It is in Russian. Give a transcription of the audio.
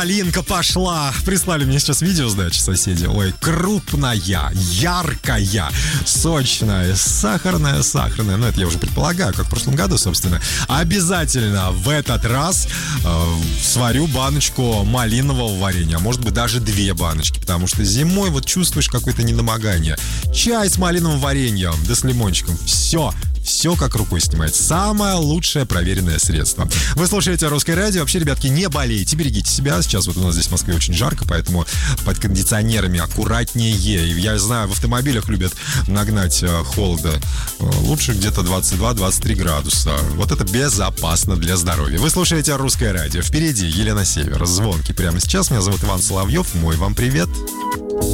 малинка пошла. Прислали мне сейчас видео, значит, соседи. Ой, крупная, яркая, сочная, сахарная. Ну, это я уже предполагаю, как в прошлом году, собственно. Обязательно в этот раз сварю баночку малинового варенья. А может быть, даже 2 баночки. Потому что зимой вот чувствуешь какое-то недомогание. Чай с малиновым вареньем, да с лимончиком. Все как рукой снимает. Самое лучшее проверенное средство. Вы слушаете Русское радио. Вообще, ребятки, не болейте, берегите себя. Сейчас вот у нас здесь в Москве очень жарко, поэтому под кондиционерами аккуратнее. И я знаю, в автомобилях любят нагнать холода. Лучше где-то 22-23 градуса. Вот это безопасно для здоровья. Вы слушаете Русское радио. Впереди Елена Север. Звонки прямо сейчас. Меня зовут Иван Соловьев. Мой вам привет.